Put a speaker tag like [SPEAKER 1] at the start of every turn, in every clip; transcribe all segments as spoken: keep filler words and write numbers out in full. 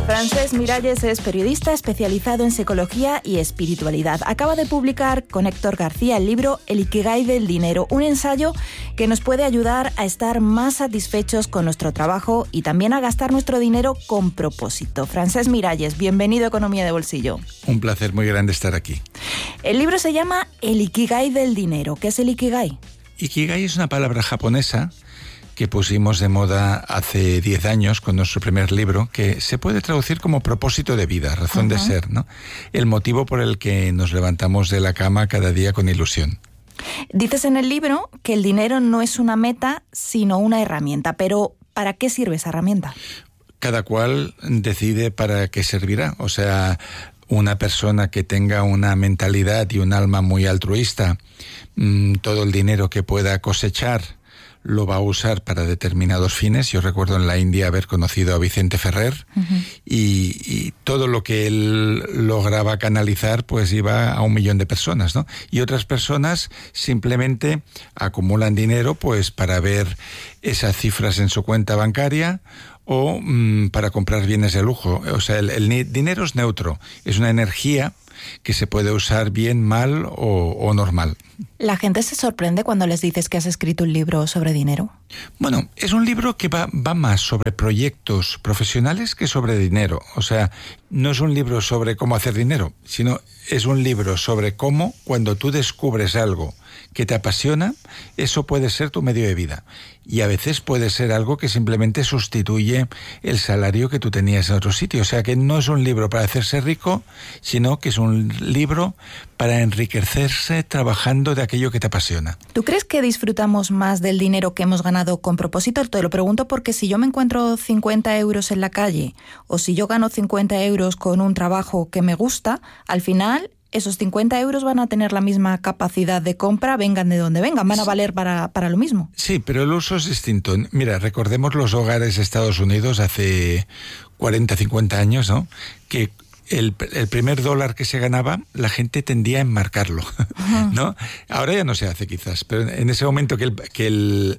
[SPEAKER 1] Francesc Miralles es periodista especializado en psicología y espiritualidad. Acaba de publicar con Héctor García el libro El Ikigai del dinero, un ensayo que nos puede ayudar a estar más satisfechos con nuestro trabajo y también a gastar nuestro dinero con propósito. Francesc Miralles, bienvenido a Economía de Bolsillo.
[SPEAKER 2] Un placer muy grande estar aquí.
[SPEAKER 1] El libro se llama El Ikigai del dinero. ¿Qué es el Ikigai?
[SPEAKER 2] Ikigai es una palabra japonesa que pusimos de moda hace diez años con nuestro primer libro, que se puede traducir como propósito de vida, razón uh-huh. de ser, ¿no? El motivo por el que nos levantamos de la cama cada día con ilusión.
[SPEAKER 1] Dices en el libro que el dinero no es una meta, sino una herramienta, pero ¿para qué sirve esa herramienta?
[SPEAKER 2] Cada cual decide para qué servirá, o sea, una persona que tenga una mentalidad y un alma muy altruista, mmm, todo el dinero que pueda cosechar lo va a usar para determinados fines. Yo recuerdo en la India haber conocido a Vicente Ferrer uh-huh. y, y todo lo que él lograba canalizar pues iba a un millón de personas, ¿no? Y otras personas simplemente acumulan dinero pues para ver esas cifras en su cuenta bancaria o mmm, para comprar bienes de lujo. O sea, el, el dinero es neutro, es una energía que se puede usar bien, mal o, o normal.
[SPEAKER 1] ¿La gente se sorprende cuando les dices que has escrito un libro sobre dinero?
[SPEAKER 2] Bueno, es un libro que va, va más sobre proyectos profesionales que sobre dinero. O sea, no es un libro sobre cómo hacer dinero, sino es un libro sobre cómo, cuando tú descubres algo que te apasiona, eso puede ser tu medio de vida. Y a veces puede ser algo que simplemente sustituye el salario que tú tenías en otro sitio. O sea que no es un libro para hacerse rico, sino que es un libro para enriquecerse trabajando de aquello que te apasiona.
[SPEAKER 1] ¿Tú crees que disfrutamos más del dinero que hemos ganado con propósito? Te lo pregunto porque si yo me encuentro cincuenta euros en la calle o si yo gano cincuenta euros con un trabajo que me gusta, al final esos cincuenta euros van a tener la misma capacidad de compra, vengan de donde vengan, van a valer para, para lo mismo.
[SPEAKER 2] Sí, pero el uso es distinto. Mira, recordemos los hogares de Estados Unidos hace cuarenta, cincuenta años, ¿no? Que el, el primer dólar que se ganaba, la gente tendía a enmarcarlo, ¿no? Ahora ya no se hace quizás, pero en ese momento que el... Que el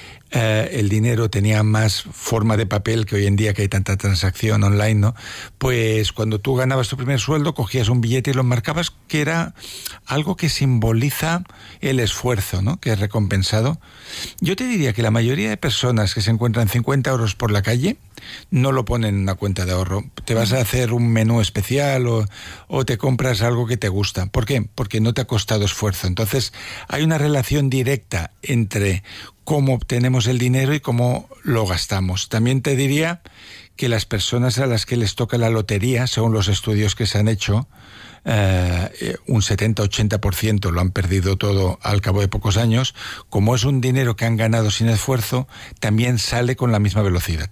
[SPEAKER 2] Uh, el dinero tenía más forma de papel que hoy en día que hay tanta transacción online, ¿no? Pues cuando tú ganabas tu primer sueldo, cogías un billete y lo marcabas, que era algo que simboliza el esfuerzo, ¿no? Que es recompensado. Yo te diría que la mayoría de personas que se encuentran cincuenta euros por la calle no lo ponen en una cuenta de ahorro. Te vas a hacer un menú especial o, o te compras algo que te gusta. ¿Por qué? Porque no te ha costado esfuerzo. Entonces, hay una relación directa entre cómo obtenemos el dinero y cómo lo gastamos. También te diría que las personas a las que les toca la lotería, según los estudios que se han hecho, eh, un setenta a ochenta por ciento lo han perdido todo al cabo de pocos años. Como es un dinero que han ganado sin esfuerzo, también sale con la misma velocidad.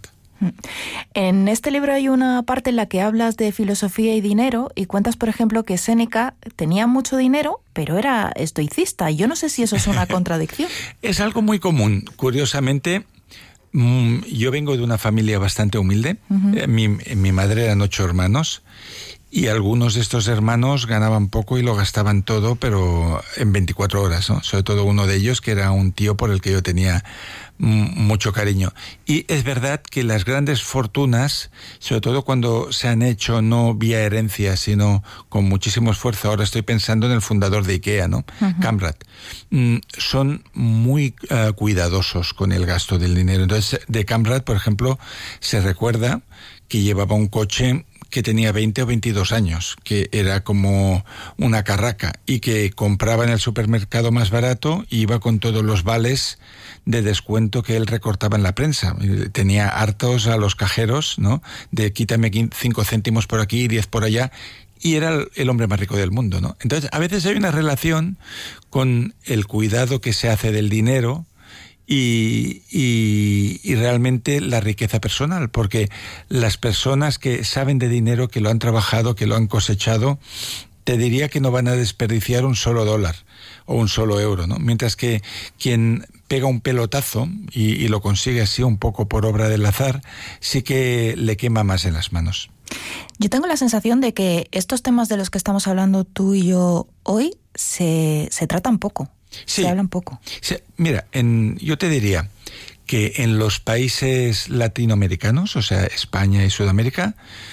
[SPEAKER 1] En este libro hay una parte en la que hablas de filosofía y dinero y cuentas, por ejemplo, que Séneca tenía mucho dinero, pero era estoicista. Yo no sé si eso es una contradicción.
[SPEAKER 2] Es algo muy común. Curiosamente, yo vengo de una familia bastante humilde. Uh-huh. Mi, mi madre eran ocho hermanos y algunos de estos hermanos ganaban poco y lo gastaban todo, pero en veinticuatro horas, ¿no? Sobre todo uno de ellos, que era un tío por el que yo tenía mucho cariño. Y es verdad que las grandes fortunas, sobre todo cuando se han hecho no vía herencia, sino con muchísimo esfuerzo, ahora estoy pensando en el fundador de IKEA, ¿no? Uh-huh. Kamprad, son muy uh, cuidadosos con el gasto del dinero. Entonces, de Kamprad, por ejemplo, se recuerda que llevaba un coche que tenía veinte o veintidós años, que era como una carraca y que compraba en el supermercado más barato y iba con todos los vales de descuento que él recortaba en la prensa. Tenía hartos a los cajeros, ¿no? De quítame cinco céntimos por aquí y diez por allá. Y era el hombre más rico del mundo, ¿no? Entonces, a veces hay una relación con el cuidado que se hace del dinero Y, y, y realmente la riqueza personal, porque las personas que saben de dinero, que lo han trabajado, que lo han cosechado, te diría que no van a desperdiciar un solo dólar o un solo euro, ¿no? Mientras que quien pega un pelotazo y, y lo consigue así un poco por obra del azar, sí que le quema más en las manos.
[SPEAKER 1] Yo tengo la sensación de que estos temas de los que estamos hablando tú y yo hoy se, se tratan poco.
[SPEAKER 2] Sí,
[SPEAKER 1] se hablan poco.
[SPEAKER 2] Sí, mira, en, yo te diría que en los países latinoamericanos, o sea, España y Sudamérica,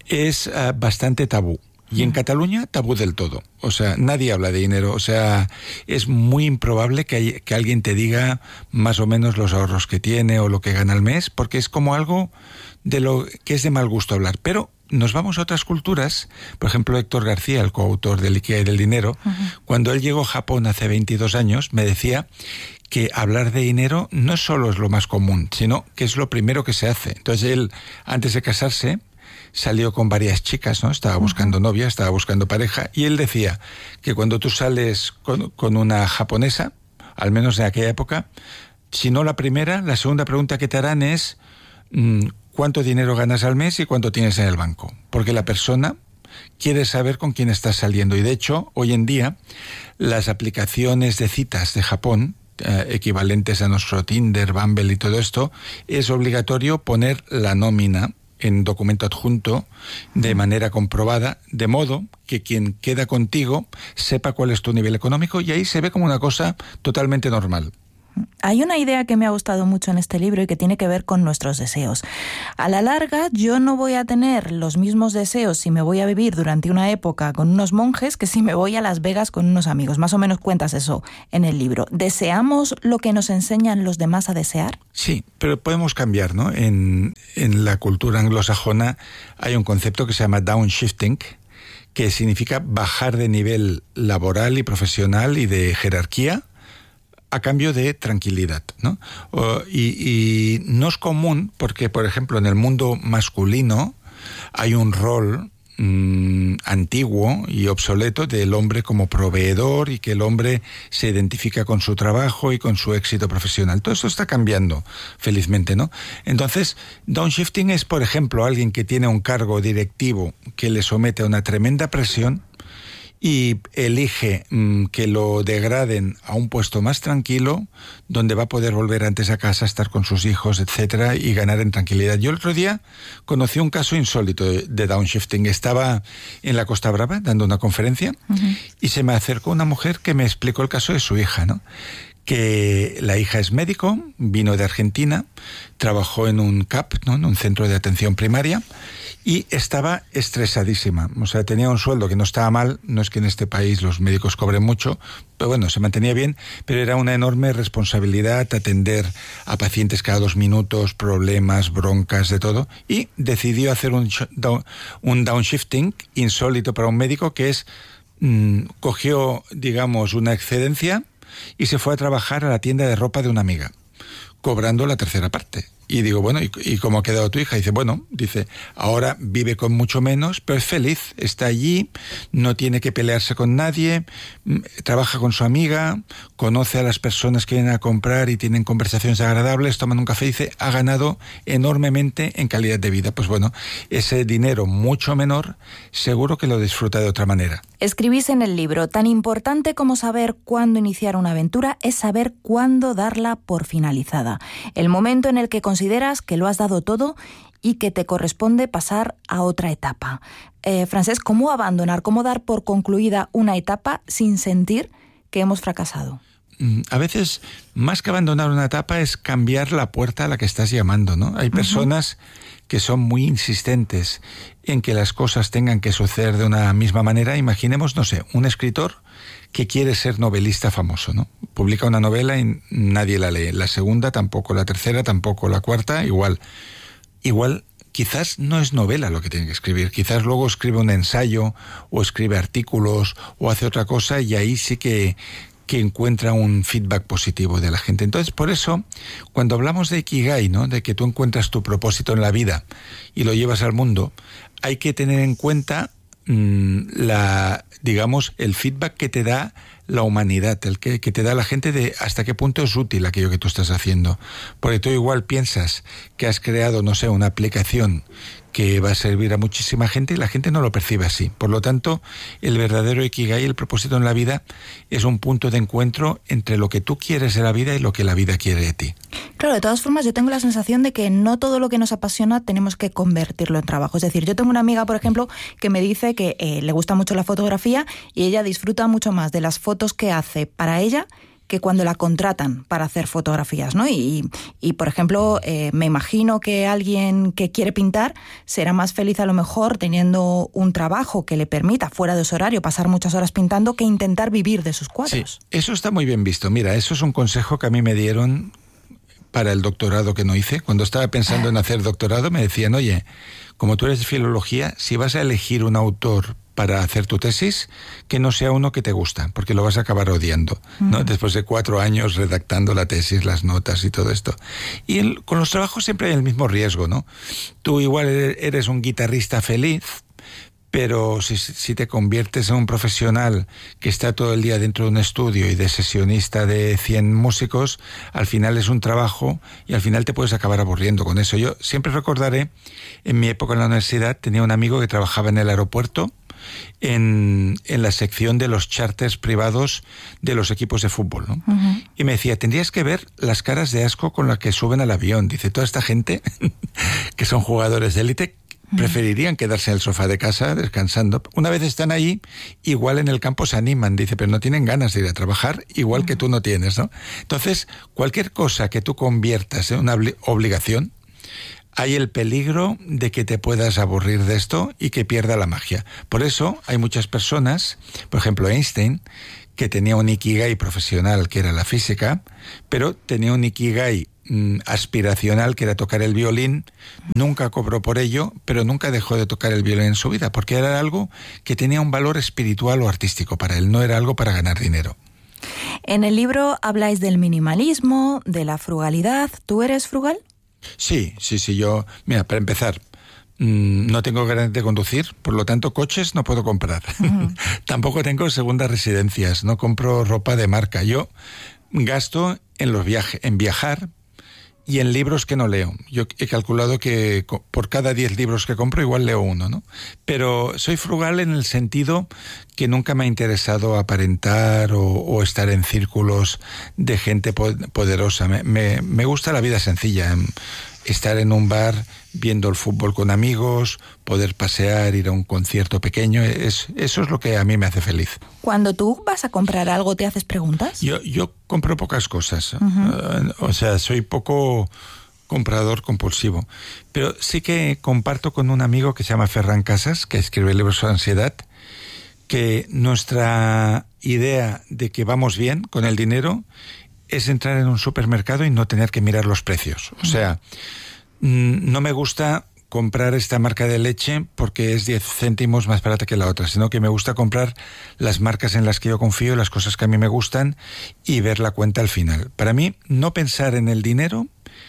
[SPEAKER 2] es uh, bastante tabú. Y en Cataluña, tabú del todo. O sea, nadie habla de dinero. O sea, es muy improbable que, hay, que alguien te diga más o menos los ahorros que tiene o lo que gana al mes, porque es como algo de lo que es de mal gusto hablar. Pero nos vamos a otras culturas. Por ejemplo, Héctor García, el coautor del Ikigai del dinero, uh-huh. cuando él llegó a Japón hace veintidós años, me decía que hablar de dinero no solo es lo más común, sino que es lo primero que se hace. Entonces él, antes de casarse, salió con varias chicas, ¿no? Estaba buscando novia, estaba buscando pareja, y él decía que cuando tú sales con, con una japonesa, al menos en aquella época, si no la primera, la segunda pregunta que te harán es mmm, ¿cuánto dinero ganas al mes y cuánto tienes en el banco? Porque la persona quiere saber con quién estás saliendo. Y de hecho, hoy en día, las aplicaciones de citas de Japón, eh, equivalentes a nuestro Tinder, Bumble y todo esto, es obligatorio poner la nómina en documento adjunto de manera comprobada, de modo que quien queda contigo sepa cuál es tu nivel económico, y ahí se ve como una cosa totalmente normal.
[SPEAKER 1] Hay una idea que me ha gustado mucho en este libro y que tiene que ver con nuestros deseos. A la larga, yo no voy a tener los mismos deseos si me voy a vivir durante una época con unos monjes que si me voy a Las Vegas con unos amigos. Más o menos cuentas eso en el libro. ¿Deseamos lo que nos enseñan los demás a desear?
[SPEAKER 2] Sí, pero podemos cambiar, ¿no? En, en la cultura anglosajona hay un concepto que se llama downshifting, que significa bajar de nivel laboral y profesional y de jerarquía a cambio de tranquilidad, ¿no? Uh, y, y no es común porque, por ejemplo, en el mundo masculino hay un rol mmm, antiguo y obsoleto del hombre como proveedor, y que el hombre se identifica con su trabajo y con su éxito profesional. Todo eso está cambiando, felizmente, ¿no? Entonces, downshifting es, por ejemplo, alguien que tiene un cargo directivo que le somete a una tremenda presión y elige mmm, que lo degraden a un puesto más tranquilo, donde va a poder volver antes a casa, estar con sus hijos, etcétera, y ganar en tranquilidad. Yo el otro día conocí un caso insólito de, de downshifting. Estaba en la Costa Brava dando una conferencia, uh-huh. y se me acercó una mujer que me explicó el caso de su hija, ¿no? Que la hija es médico, vino de Argentina, trabajó en un C A P, ¿no? En un centro de atención primaria, y estaba estresadísima. O sea, tenía un sueldo que no estaba mal, no es que en este país los médicos cobren mucho, pero bueno, se mantenía bien, pero era una enorme responsabilidad atender a pacientes cada dos minutos, problemas, broncas, de todo, y decidió hacer un, un downshifting insólito para un médico, que es, mmm, cogió, digamos, una excedencia y se fue a trabajar a la tienda de ropa de una amiga, cobrando la tercera parte. Y digo, bueno, ¿y, y cómo ha quedado tu hija? Y dice, bueno, dice, ahora vive con mucho menos, pero es feliz, está allí, no tiene que pelearse con nadie, trabaja con su amiga, conoce a las personas que vienen a comprar y tienen conversaciones agradables, toman un café, y dice, ha ganado enormemente en calidad de vida. Pues bueno, ese dinero mucho menor, seguro que lo disfruta de otra manera.
[SPEAKER 1] Escribís en el libro, tan importante como saber cuándo iniciar una aventura es saber cuándo darla por finalizada. El momento en el que consideras que lo has dado todo y que te corresponde pasar a otra etapa. Eh, Francesc, ¿cómo abandonar, cómo dar por concluida una etapa sin sentir que hemos fracasado?
[SPEAKER 2] A veces, más que abandonar una etapa, es cambiar la puerta a la que estás llamando, ¿no? Hay personas uh-huh. que son muy insistentes en que las cosas tengan que suceder de una misma manera. Imaginemos, no sé, un escritor que quiere ser novelista famoso, ¿no? Publica una novela y nadie la lee. La segunda tampoco, la tercera tampoco, la cuarta igual. Igual quizás no es novela lo que tiene que escribir, quizás luego escribe un ensayo o escribe artículos o hace otra cosa, y ahí sí que que encuentra un feedback positivo de la gente. Entonces, por eso, cuando hablamos de Ikigai, ¿no? De que tú encuentras tu propósito en la vida y lo llevas al mundo, hay que tener en cuenta mmm, la, digamos, el feedback que te da la humanidad, el que, que te da la gente, de hasta qué punto es útil aquello que tú estás haciendo. Porque tú igual piensas que has creado, no sé, una aplicación que va a servir a muchísima gente y la gente no lo percibe así. Por lo tanto, el verdadero Ikigai, el propósito en la vida, es un punto de encuentro entre lo que tú quieres de la vida y lo que la vida quiere de ti.
[SPEAKER 1] Claro, de todas formas, yo tengo la sensación de que no todo lo que nos apasiona tenemos que convertirlo en trabajo. Es decir, yo tengo una amiga, por ejemplo, que me dice que eh, le gusta mucho la fotografía y ella disfruta mucho más de las fotos que hace para ella que cuando la contratan para hacer fotografías, ¿no? Y, y por ejemplo, eh, me imagino que alguien que quiere pintar será más feliz a lo mejor teniendo un trabajo que le permita, fuera de su horario, pasar muchas horas pintando, que intentar vivir de sus cuadros.
[SPEAKER 2] Sí, eso está muy bien visto. Mira, eso es un consejo que a mí me dieron para el doctorado que no hice. Cuando estaba pensando en hacer doctorado, me decían, oye, como tú eres de filología, si vas a elegir un autor para hacer tu tesis, que no sea uno que te gusta, porque lo vas a acabar odiando, ¿no? Mm. Después de cuatro años redactando la tesis, las notas y todo esto. Y el, con los trabajos siempre hay el mismo riesgo, ¿no? Tú igual eres un guitarrista feliz, pero si, si te conviertes en un profesional que está todo el día dentro de un estudio y de sesionista de cien músicos, al final es un trabajo y al final te puedes acabar aburriendo con eso. Yo siempre recordaré, en mi época en la universidad, tenía un amigo que trabajaba en el aeropuerto, En, en la sección de los charters privados de los equipos de fútbol, ¿no? Uh-huh. Y me decía, tendrías que ver las caras de asco con las que suben al avión. Dice, toda esta gente que son jugadores de élite preferirían quedarse en el sofá de casa descansando. Una vez están ahí, igual en el campo se animan, dice, pero no tienen ganas de ir a trabajar, igual uh-huh. que tú no tienes, ¿no? Entonces, cualquier cosa que tú conviertas en una obligación, hay el peligro de que te puedas aburrir de esto y que pierda la magia. Por eso hay muchas personas, por ejemplo Einstein, que tenía un ikigai profesional, que era la física, pero tenía un ikigai mm, aspiracional, que era tocar el violín. Nunca cobró por ello, pero nunca dejó de tocar el violín en su vida, porque era algo que tenía un valor espiritual o artístico para él, no era algo para ganar dinero.
[SPEAKER 1] En el libro habláis del minimalismo, de la frugalidad. ¿Tú eres frugal?
[SPEAKER 2] Sí, sí, sí, yo... Mira, para empezar, mmm, no tengo ganas de conducir, por lo tanto, coches no puedo comprar. Uh-huh. Tampoco tengo segundas residencias, no compro ropa de marca. Yo gasto en los viajes, en viajar y en libros que no leo. Yo he calculado que por cada diez libros que compro, igual leo uno, ¿no? Pero soy frugal en el sentido que nunca me ha interesado aparentar o, o estar en círculos de gente poderosa. Me, me, me gusta la vida sencilla, estar en un bar viendo el fútbol con amigos, poder pasear, ir a un concierto pequeño, es, eso es lo que a mí me hace feliz.
[SPEAKER 1] Cuando tú vas a comprar algo, ¿te haces preguntas?
[SPEAKER 2] Yo, yo compro pocas cosas, uh-huh. uh, o sea, soy poco comprador compulsivo, pero sí que comparto con un amigo que se llama Ferran Casas, que escribe libros sobre ansiedad, que nuestra idea de que vamos bien con el dinero es entrar en un supermercado y no tener que mirar los precios. O sea, no me gusta comprar esta marca de leche porque es diez céntimos más barata que la otra, sino que me gusta comprar las marcas en las que yo confío, las cosas que a mí me gustan y ver la cuenta al final. Para mí, no pensar en el dinero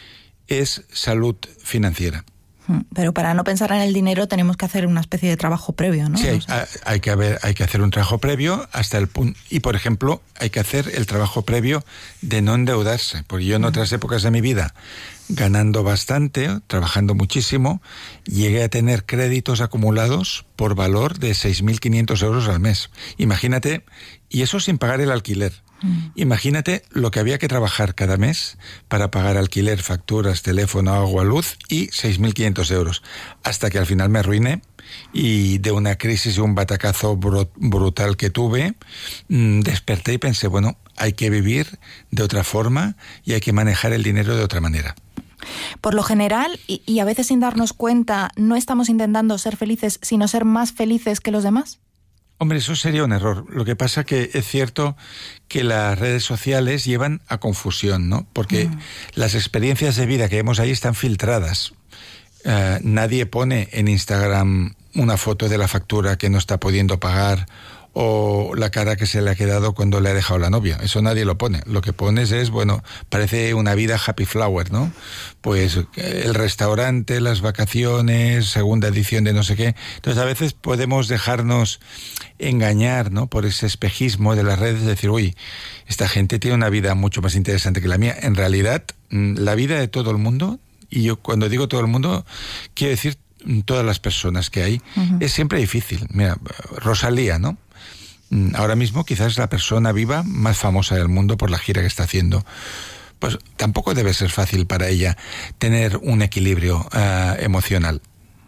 [SPEAKER 2] es salud financiera.
[SPEAKER 1] Pero para no pensar en el dinero tenemos que hacer una especie de trabajo previo, ¿no?
[SPEAKER 2] Sí, hay, hay, que haber, hay que hacer un trabajo previo hasta el punto... Y, por ejemplo, hay que hacer el trabajo previo de no endeudarse. Porque yo en otras épocas de mi vida, ganando bastante, trabajando muchísimo, llegué a tener créditos acumulados por valor de seis mil quinientos euros al mes. Imagínate, y eso sin pagar el alquiler. Mm. Imagínate lo que había que trabajar cada mes para pagar alquiler, facturas, teléfono, agua, luz y seis mil quinientos euros. Hasta que al final me arruiné y de una crisis y un batacazo br- brutal que tuve, mmm, desperté y pensé, bueno, hay que vivir de otra forma y hay que manejar el dinero de otra manera.
[SPEAKER 1] Por lo general, y, y a veces sin darnos cuenta, no estamos intentando ser felices, sino ser más felices que los demás.
[SPEAKER 2] Hombre, eso sería un error. Lo que pasa que es cierto que las redes sociales llevan a confusión, ¿no? Porque mm. las experiencias de vida que vemos ahí están filtradas. Uh, nadie pone en Instagram una foto de la factura que no está pudiendo pagar o la cara que se le ha quedado cuando le ha dejado la novia. Eso nadie lo pone. Lo que pones es, bueno, parece una vida happy flower, ¿no? Pues el restaurante, las vacaciones, segunda edición de no sé qué. Entonces a veces podemos dejarnos engañar, ¿no? Por ese espejismo de las redes, decir, uy, esta gente tiene una vida mucho más interesante que la mía. En realidad, la vida de todo el mundo, y yo cuando digo todo el mundo, quiero decir todas las personas que hay, uh-huh. es siempre difícil. Mira, Rosalía, ¿no? Ahora mismo quizás es la persona viva más famosa del mundo por la gira que está haciendo. Pues tampoco debe ser fácil para ella tener un equilibrio uh, emocional.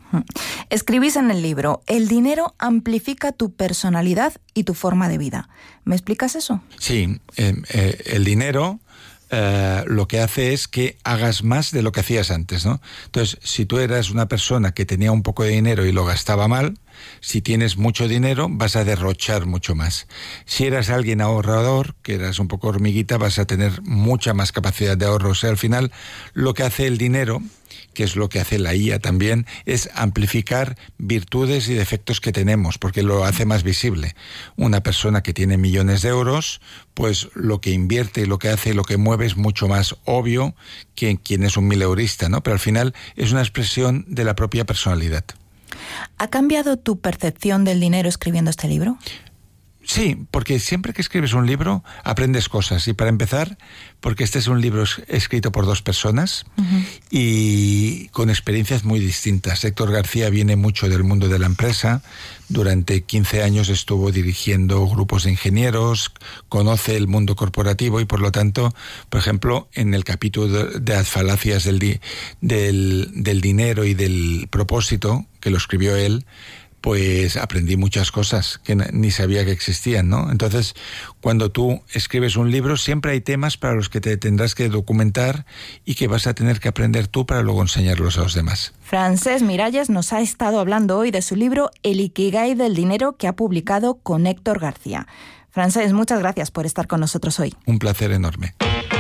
[SPEAKER 1] Escribís en el libro, el dinero amplifica tu personalidad y tu forma de vida. ¿Me explicas eso?
[SPEAKER 2] Sí, eh, eh, el dinero eh, lo que hace es que hagas más de lo que hacías antes, ¿no? Entonces, si tú eras una persona que tenía un poco de dinero y lo gastaba mal, si tienes mucho dinero vas a derrochar mucho más. Si eras alguien ahorrador, que eras un poco hormiguita, vas a tener mucha más capacidad de ahorro. O sea, al final, lo que hace el dinero, que es lo que hace la I A también, es amplificar virtudes y defectos que tenemos, porque lo hace más visible. Una persona que tiene millones de euros, pues lo que invierte y lo que hace y lo que mueve es mucho más obvio que quien es un mileurista, ¿no? Pero al final es una expresión de la propia personalidad.
[SPEAKER 1] ¿Ha cambiado tu percepción del dinero escribiendo este libro?
[SPEAKER 2] Sí, porque siempre que escribes un libro aprendes cosas. Y para empezar, porque este es un libro escrito por dos personas uh-huh. y con experiencias muy distintas. Héctor García viene mucho del mundo de la empresa. Durante quince años estuvo dirigiendo grupos de ingenieros, conoce el mundo corporativo y por lo tanto, por ejemplo, en el capítulo de las falacias del, di- del, del dinero y del propósito, que lo escribió él, pues aprendí muchas cosas que ni sabía que existían, ¿no? Entonces, cuando tú escribes un libro, siempre hay temas para los que te tendrás que documentar y que vas a tener que aprender tú para luego enseñarlos a los demás.
[SPEAKER 1] Francesc Miralles nos ha estado hablando hoy de su libro El Ikigai del dinero, que ha publicado con Héctor García. Francesc, muchas gracias por estar con nosotros hoy.
[SPEAKER 2] Un placer enorme.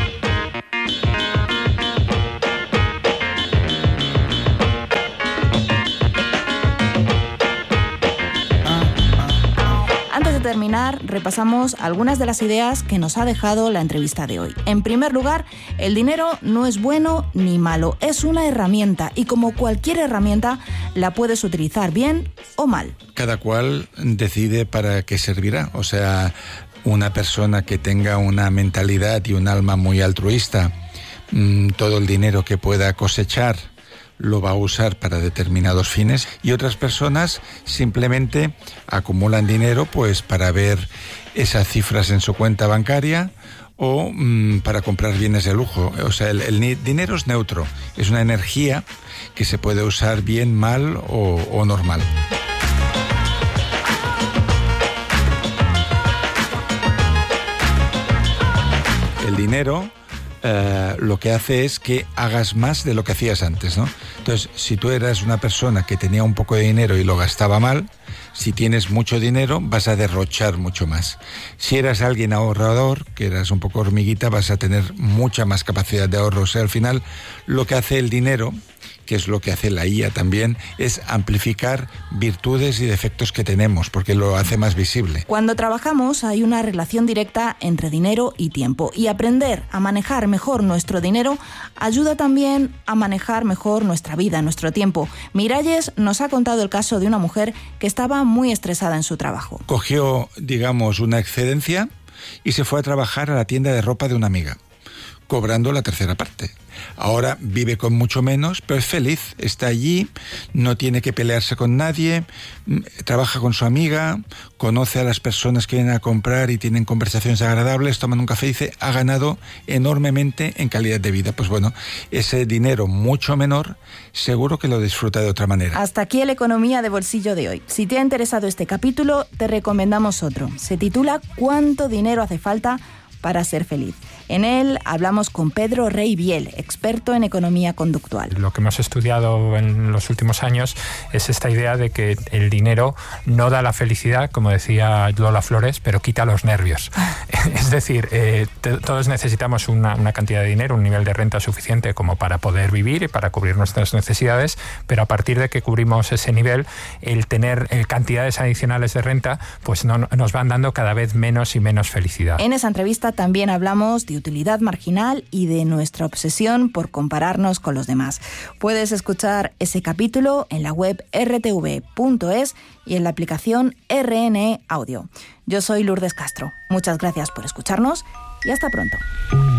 [SPEAKER 1] Antes de terminar, repasamos algunas de las ideas que nos ha dejado la entrevista de hoy. En primer lugar, el dinero no es bueno ni malo, es una herramienta y como cualquier herramienta la puedes utilizar bien o mal.
[SPEAKER 2] Cada cual decide para qué servirá. O sea, una persona que tenga una mentalidad y un alma muy altruista, mmm, todo el dinero que pueda cosechar lo va a usar para determinados fines, y otras personas simplemente acumulan dinero pues para ver esas cifras en su cuenta bancaria o mmm, para comprar bienes de lujo. O sea, el, el dinero es neutro, es una energía que se puede usar bien, mal o, o normal. El dinero Uh, lo que hace es que hagas más de lo que hacías antes, ¿no? Entonces, si tú eras una persona que tenía un poco de dinero y lo gastaba mal, si tienes mucho dinero vas a derrochar mucho más. Si eras alguien ahorrador, que eras un poco hormiguita, vas a tener mucha más capacidad de ahorro. O sea, al final, lo que hace el dinero, que es lo que hace la I A también, es amplificar virtudes y defectos que tenemos, porque lo hace más visible.
[SPEAKER 1] Cuando trabajamos hay una relación directa entre dinero y tiempo, y aprender a manejar mejor nuestro dinero ayuda también a manejar mejor nuestra vida, nuestro tiempo. Miralles nos ha contado el caso de una mujer que estaba muy estresada en su trabajo.
[SPEAKER 2] Cogió, digamos, una excedencia y se fue a trabajar a la tienda de ropa de una amiga, cobrando la tercera parte. Ahora vive con mucho menos, pero es feliz, está allí, no tiene que pelearse con nadie, trabaja con su amiga, conoce a las personas que vienen a comprar y tienen conversaciones agradables, toman un café y dice, ha ganado enormemente en calidad de vida. Pues bueno, ese dinero mucho menor, seguro que lo disfruta de otra manera.
[SPEAKER 1] Hasta aquí el Economía de Bolsillo de hoy. Si te ha interesado este capítulo, te recomendamos otro. Se titula ¿Cuánto dinero hace falta para ser feliz? En él hablamos con Pedro Rey Biel, experto en economía conductual.
[SPEAKER 3] Lo que hemos estudiado en los últimos años es esta idea de que el dinero no da la felicidad, como decía Lola Flores, pero quita los nervios. Es decir, eh, t- todos necesitamos una, una cantidad de dinero, un nivel de renta suficiente como para poder vivir y para cubrir nuestras necesidades, pero a partir de que cubrimos ese nivel, el tener eh, cantidades adicionales de renta, pues no, nos van dando cada vez menos y menos felicidad.
[SPEAKER 1] En esa entrevista también hablamos de utilidad marginal y de nuestra obsesión por compararnos con los demás. Puedes escuchar ese capítulo en la web erre te ve punto es y en la aplicación erre ene Audio. Yo soy Lourdes Castro. Muchas gracias por escucharnos y hasta pronto.